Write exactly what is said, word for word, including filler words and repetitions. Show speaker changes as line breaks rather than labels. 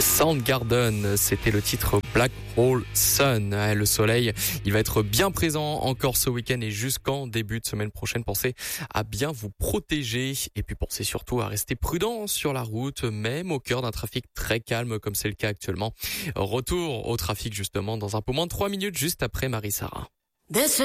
Soundgarden, c'était le titre Black Hole Sun. Le soleil, il va être bien présent encore ce week-end et jusqu'en début de semaine prochaine. Pensez à bien vous protéger et puis pensez surtout à rester prudent sur la route, même au cœur d'un trafic très calme comme c'est le cas actuellement. Retour au trafic justement dans un peu moins de trois minutes juste après Marie-Sara.